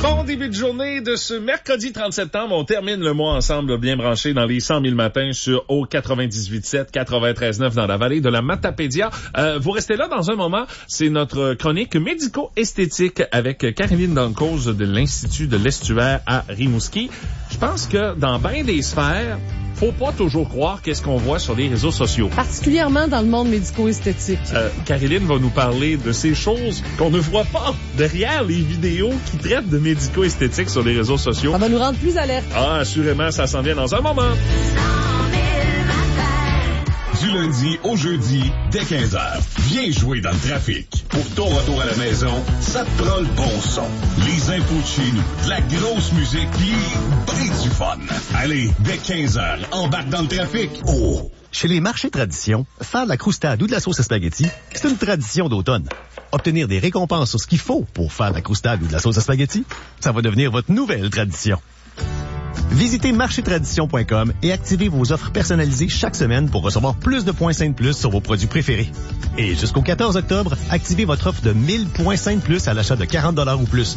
Bon début de journée de ce mercredi 30 septembre. On termine le mois ensemble, bien branché dans les 100 000 matins sur au 98.7, 93.9 dans la vallée de la Matapédia. Vous restez là dans un moment. C'est notre chronique médico-esthétique avec Caroline Dancause de l'Institut de l'Estuaire à Rimouski. Je pense que dans bien des sphères, faut pas toujours croire qu'est-ce qu'on voit sur les réseaux sociaux. Particulièrement dans le monde médico-esthétique. Caroline va nous parler de ces choses qu'on ne voit pas derrière les vidéos qui traitent de médico-esthétique sur les réseaux sociaux. Ça va nous rendre plus alertes. Ah, assurément, ça s'en vient dans un moment. Du lundi au jeudi, dès 15h. Viens jouer dans le trafic. Pour ton retour à la maison, ça te prend le bon son. Les infos de chez nous, de la grosse musique, pis ben du fun. Allez, dès 15h, embarque dans le trafic. Oh! Chez les marchés tradition, faire de la croustade ou de la sauce à spaghetti, c'est une tradition d'automne. Obtenir des récompenses sur ce qu'il faut pour faire de la croustade ou de la sauce à spaghetti, ça va devenir votre nouvelle tradition. Visitez marchetradition.com et activez vos offres personnalisées chaque semaine pour recevoir plus de points Saint Plus sur vos produits préférés. Et jusqu'au 14 octobre, activez votre offre de 1000 points Saint Plus à l'achat de 40$ ou plus.